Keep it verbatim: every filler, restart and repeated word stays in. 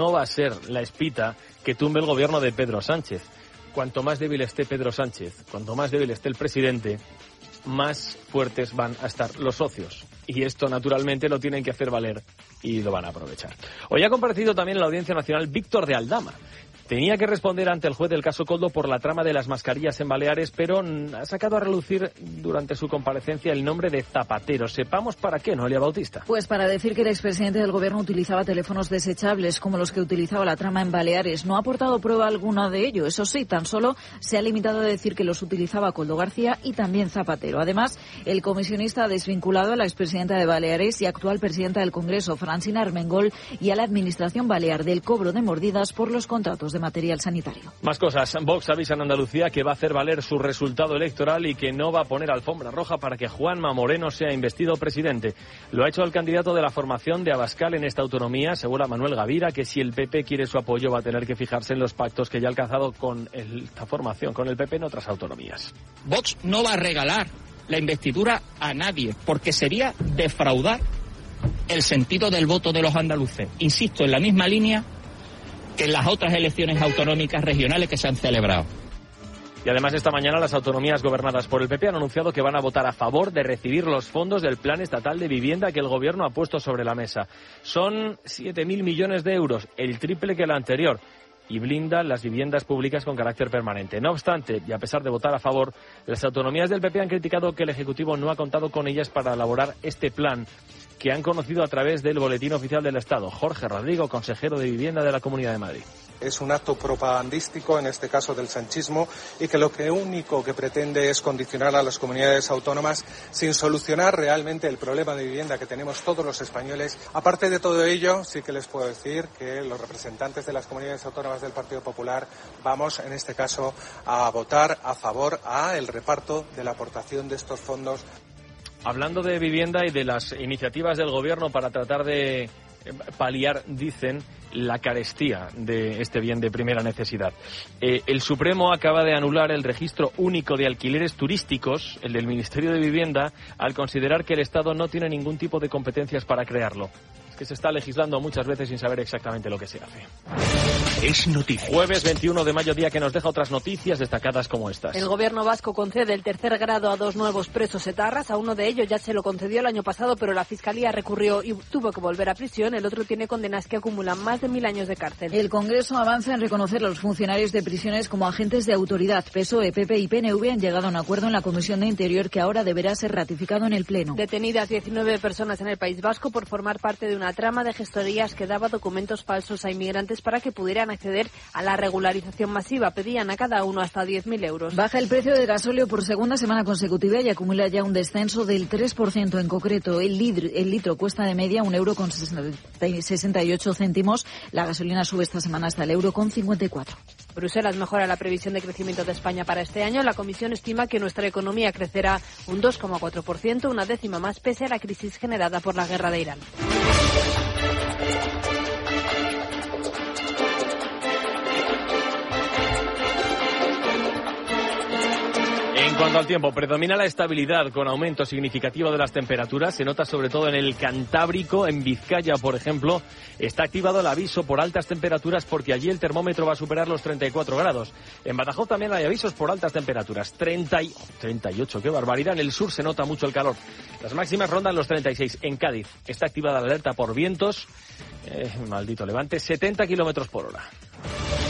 no va a ser la espita que tumbe el gobierno de Pedro Sánchez. Cuanto más débil esté Pedro Sánchez, cuanto más débil esté el presidente, más fuertes van a estar los socios. Y esto, naturalmente, lo tienen que hacer valer y lo van a aprovechar. Hoy ha comparecido también en la Audiencia Nacional Víctor de Aldama. Tenía que responder ante el juez del caso Koldo por la trama de las mascarillas en Baleares, pero ha sacado a relucir durante su comparecencia el nombre de Zapatero. Sepamos para qué, Noelia Bautista. Pues para decir que el expresidente del gobierno utilizaba teléfonos desechables como los que utilizaba la trama en Baleares. No ha aportado prueba alguna de ello. Eso sí, tan solo se ha limitado a decir que los utilizaba Koldo García y también Zapatero. Además, el comisionista ha desvinculado a la expresidenta de Baleares y actual presidenta del Congreso, Francina Armengol, y a la administración balear del cobro de mordidas por los contratos de material sanitario. Más cosas. Vox avisa en Andalucía que va a hacer valer su resultado electoral y que no va a poner alfombra roja para que Juanma Moreno sea investido presidente. Lo ha hecho el candidato de la formación de Abascal en esta autonomía, asegura Manuel Gavira, que si el P P quiere su apoyo va a tener que fijarse en los pactos que ya ha alcanzado con el, esta formación, con el P P en otras autonomías. Vox no va a regalar la investidura a nadie, porque sería defraudar el sentido del voto de los andaluces. Insisto, en la misma línea que en las otras elecciones autonómicas regionales que se han celebrado. Y además esta mañana las autonomías gobernadas por el P P han anunciado que van a votar a favor de recibir los fondos del Plan Estatal de Vivienda que el Gobierno ha puesto sobre la mesa. Son siete mil millones de euros, el triple que el anterior, y blinda las viviendas públicas con carácter permanente. No obstante, y a pesar de votar a favor, las autonomías del P P han criticado que el Ejecutivo no ha contado con ellas para elaborar este plan, que han conocido a través del Boletín Oficial del Estado. Jorge Rodrigo, consejero de Vivienda de la Comunidad de Madrid. Es un acto propagandístico, en este caso del sanchismo, y que lo que único que pretende es condicionar a las comunidades autónomas sin solucionar realmente el problema de vivienda que tenemos todos los españoles. Aparte de todo ello, sí que les puedo decir que los representantes de las comunidades autónomas del Partido Popular vamos, en este caso, a votar a favor a el reparto de la aportación de estos fondos. Hablando de vivienda y de las iniciativas del Gobierno para tratar de paliar, dicen, la carestía de este bien de primera necesidad. Eh, el Supremo acaba de anular el registro único de alquileres turísticos, el del Ministerio de Vivienda, al considerar que el Estado no tiene ningún tipo de competencias para crearlo. Es que se está legislando muchas veces sin saber exactamente lo que se hace. Es noticia. Jueves veintiuno de mayo, día que nos deja otras noticias destacadas como estas. El gobierno vasco concede el tercer grado a dos nuevos presos etarras. A uno de ellos ya se lo concedió el año pasado, pero la Fiscalía recurrió y tuvo que volver a prisión. El otro tiene condenas que acumulan más de mil años de cárcel. El Congreso avanza en reconocer a los funcionarios de prisiones como agentes de autoridad. P S O E, P P y P N V han llegado a un acuerdo en la Comisión de Interior que ahora deberá ser ratificado en el Pleno. Detenidas diecinueve personas en el País Vasco por formar parte de una trama de gestorías que daba documentos falsos a inmigrantes para que pudieran acceder a la regularización masiva. Pedían a cada uno hasta diez mil euros. Baja el precio del gasóleo por segunda semana consecutiva y acumula ya un descenso del tres por ciento. En concreto, el litro, el litro cuesta de media un euro con sesenta y ocho céntimos. La gasolina sube esta semana hasta el euro con cincuenta y cuatro. Bruselas mejora la previsión de crecimiento de España para este año. La Comisión estima que nuestra economía crecerá un dos coma cuatro por ciento, una décima más pese a la crisis generada por la guerra de Irán. En cuanto al tiempo, predomina la estabilidad con aumento significativo de las temperaturas. Se nota sobre todo en el Cantábrico, en Vizcaya, por ejemplo. Está activado el aviso por altas temperaturas porque allí el termómetro va a superar los treinta y cuatro grados. En Badajoz también hay avisos por altas temperaturas. treinta y, treinta y ocho, qué barbaridad. En el sur se nota mucho el calor. Las máximas rondan los treinta y seis. En Cádiz está activada la alerta por vientos. Eh, maldito levante, setenta kilómetros por hora.